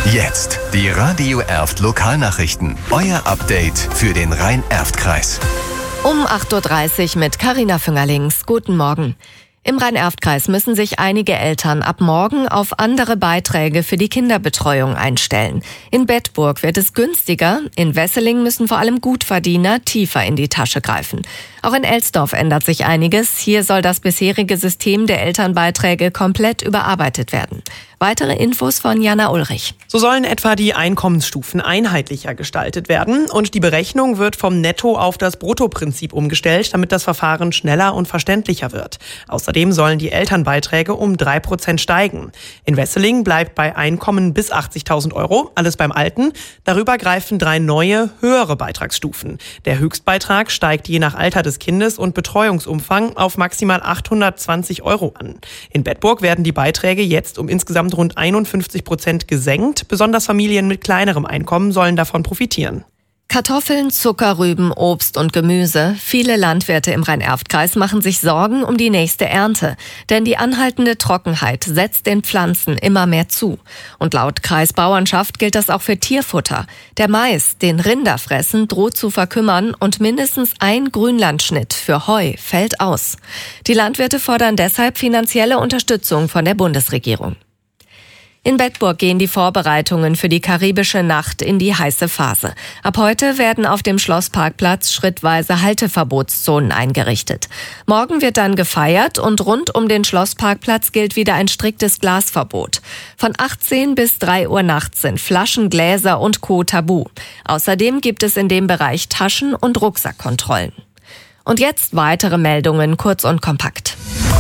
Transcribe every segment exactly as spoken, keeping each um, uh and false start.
Jetzt die Radio Erft Lokalnachrichten. Euer Update für den Rhein-Erft-Kreis. Um acht Uhr dreißig mit Carina Füngerlings. Guten Morgen. Im Rhein-Erft-Kreis müssen sich einige Eltern ab morgen auf andere Beiträge für die Kinderbetreuung einstellen. In Bedburg wird es günstiger, in Wesseling müssen vor allem Gutverdiener tiefer in die Tasche greifen. Auch in Elsdorf ändert sich einiges. Hier soll das bisherige System der Elternbeiträge komplett überarbeitet werden. Weitere Infos von Jana Ulrich. So sollen etwa die Einkommensstufen einheitlicher gestaltet werden und die Berechnung wird vom Netto- auf das Bruttoprinzip umgestellt, damit das Verfahren schneller und verständlicher wird. Außerdem sollen die Elternbeiträge um drei Prozent steigen. In Wesseling bleibt bei Einkommen bis achtzigtausend Euro alles beim Alten. Darüber greifen drei neue, höhere Beitragsstufen. Der Höchstbeitrag steigt je nach Alter des Kindes und Betreuungsumfang auf maximal achthundertzwanzig Euro an. In Bedburg werden die Beiträge jetzt um insgesamt rund einundfünfzig Prozent gesenkt. Besonders Familien mit kleinerem Einkommen sollen davon profitieren. Kartoffeln, Zuckerrüben, Obst und Gemüse. Viele Landwirte im Rhein-Erft-Kreis machen sich Sorgen um die nächste Ernte. Denn die anhaltende Trockenheit setzt den Pflanzen immer mehr zu. Und laut Kreisbauernschaft gilt das auch für Tierfutter. Der Mais, den Rinder fressen, droht zu verkümmern und mindestens ein Grünlandschnitt für Heu fällt aus. Die Landwirte fordern deshalb finanzielle Unterstützung von der Bundesregierung. In Bedburg gehen die Vorbereitungen für die karibische Nacht in die heiße Phase. Ab heute werden auf dem Schlossparkplatz schrittweise Halteverbotszonen eingerichtet. Morgen wird dann gefeiert und rund um den Schlossparkplatz gilt wieder ein striktes Glasverbot. Von achtzehn bis drei Uhr nachts sind Flaschen, Gläser und Co. tabu. Außerdem gibt es in dem Bereich Taschen- und Rucksackkontrollen. Und jetzt weitere Meldungen, kurz und kompakt.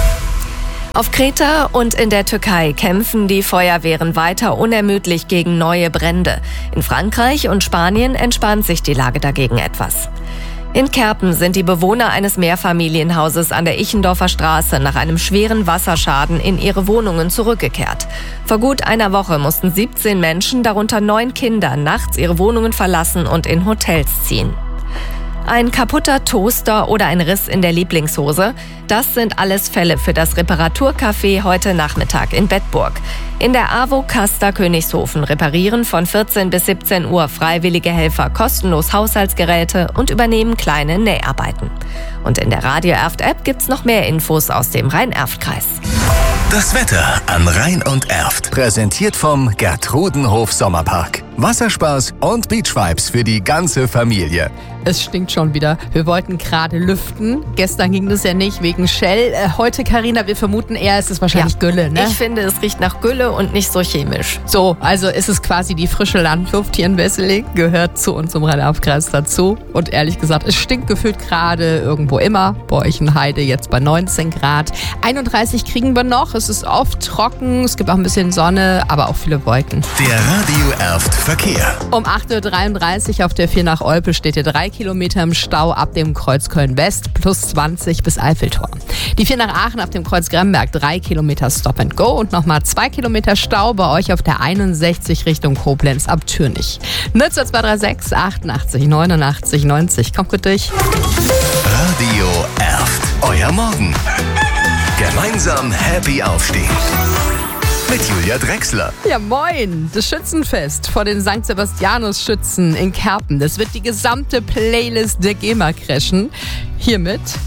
Auf Kreta und in der Türkei kämpfen die Feuerwehren weiter unermüdlich gegen neue Brände. In Frankreich und Spanien entspannt sich die Lage dagegen etwas. In Kerpen sind die Bewohner eines Mehrfamilienhauses an der Ichendorfer Straße nach einem schweren Wasserschaden in ihre Wohnungen zurückgekehrt. Vor gut einer Woche mussten siebzehn Menschen, darunter neun Kinder, nachts ihre Wohnungen verlassen und in Hotels ziehen. Ein kaputter Toaster oder ein Riss in der Lieblingshose, das sind alles Fälle für das Reparaturcafé heute Nachmittag in Bedburg. In der AWO Kaster Königshofen reparieren von vierzehn bis siebzehn Uhr freiwillige Helfer kostenlos Haushaltsgeräte und übernehmen kleine Näharbeiten. Und in der Radio Erft App gibt's noch mehr Infos aus dem Rhein-Erft-Kreis. Das Wetter an Rhein und Erft. Präsentiert vom Gertrudenhof Sommerpark. Wasserspaß und Beachvibes für die ganze Familie. Es stinkt schon wieder. Wir wollten gerade lüften. Gestern ging das ja nicht wegen Shell. Äh, heute, Carina, wir vermuten eher, es ist wahrscheinlich ja, Gülle, ne? Ich finde, es riecht nach Gülle und nicht so chemisch. So, also ist es quasi die frische Landluft hier in Wesseling. Gehört zu uns im Rhein-Erft-Kreis dazu. Und ehrlich gesagt, es stinkt gefühlt gerade irgendwo immer. Bei euch in Heide jetzt bei neunzehn Grad. einunddreißig kriegen wir noch. Es ist oft trocken. Es gibt auch ein bisschen Sonne, aber auch viele Wolken. Der Radio Erft Verkehr. Um acht Uhr dreiunddreißig auf der vier nach Olpe steht ihr drei Kilometer im Stau ab dem Kreuz Köln-West plus zwanzig bis Eiffeltor. Die vier nach Aachen auf dem Kreuz Gremberg drei Kilometer Stop and Go und nochmal zwei Kilometer Stau bei euch auf der einundsechzig Richtung Koblenz ab Türnich. Nutzer zwei drei sechs achtundachtzig neunundachtzig neunzig. Kommt gut durch. Radio Erft. Euer Morgen. Gemeinsam happy aufstehen. Mit Julia Drechsler. Ja, moin. Das Schützenfest vor den Sankt Sebastianus-Schützen in Kerpen. Das wird die gesamte Playlist der GEMA crashen. Hiermit